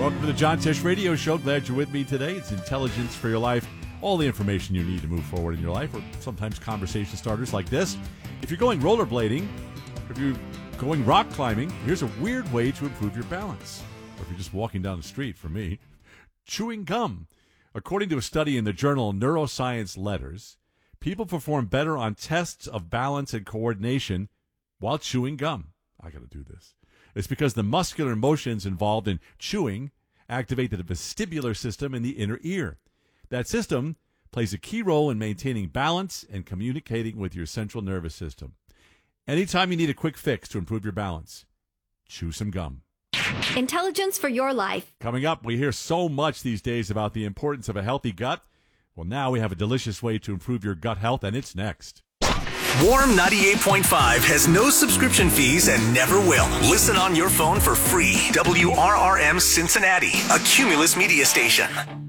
Welcome to the John Tisch Radio Show. Glad you're with me today. It's intelligence for your life. All the information you need to move forward in your life, or sometimes conversation starters like this. If you're going rollerblading, if you're going rock climbing, here's a weird way to improve your balance. Or if you're just walking down the street, for me, chewing gum. According to a study in the journal Neuroscience Letters, people perform better on tests of balance and coordination while chewing gum. I got to do this. It's because the muscular motions involved in chewing activate the vestibular system in the inner ear. That system plays a key role in maintaining balance and communicating with your central nervous system. Anytime you need a quick fix to improve your balance, chew some gum. Intelligence for your life. Coming up, we hear so much these days about the importance of a healthy gut. Well, now we have a delicious way to improve your gut health, and it's next. Warm 98.5 has no subscription fees and never will. Listen on your phone for free. WRRM Cincinnati, a Cumulus media station.